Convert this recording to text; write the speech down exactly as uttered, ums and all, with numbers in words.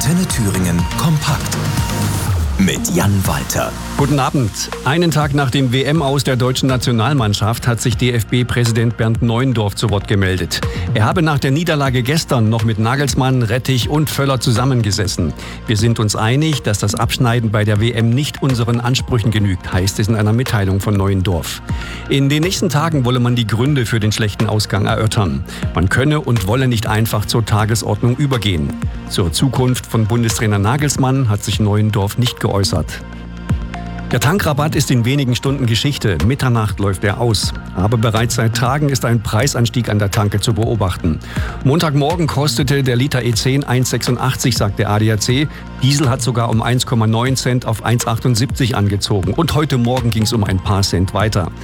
Antenne Thüringen kompakt mit Jan Walter. Guten Abend. Einen Tag nach dem W M-Aus der deutschen Nationalmannschaft hat sich D F B-Präsident Bernd Neuendorf zu Wort gemeldet. Er habe nach der Niederlage gestern noch mit Nagelsmann, Rettich und Völler zusammengesessen. Wir sind uns einig, dass das Abschneiden bei der W M nicht unseren Ansprüchen genügt, heißt es in einer Mitteilung von Neuendorf. In den nächsten Tagen wolle man die Gründe für den schlechten Ausgang erörtern. Man könne und wolle nicht einfach zur Tagesordnung übergehen. Zur Zukunft von Bundestrainer Nagelsmann hat sich Neuendorf nicht geäußert. Der Tankrabatt ist in wenigen Stunden Geschichte. Mitternacht läuft er aus. Aber bereits seit Tagen ist ein Preisanstieg an der Tanke zu beobachten. Montagmorgen kostete der Liter E zehn eins Komma sechsundachtzig, sagt der A D A C. Diesel hat sogar um eins Komma neun Cent auf eins Komma achtundsiebzig angezogen. Und heute Morgen ging es um ein paar Cent weiter.